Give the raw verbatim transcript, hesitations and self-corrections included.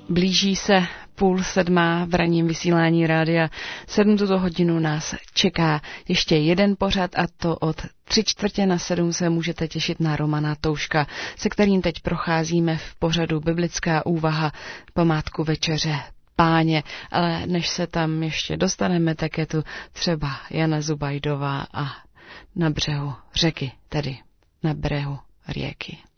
Blíží se půl sedmá v ranním vysílání rádia sedm. Tuto hodinu nás čeká ještě jeden pořad, a to od tři čtvrtě na sedm se můžete těšit na Romana Touška, se kterým teď procházíme v pořadu Biblická úvaha, památku Večeře Páně. Ale než se tam ještě dostaneme, tak je tu třeba Jana Zubajdová a Na břehu řeky, tedy na břehu řeky.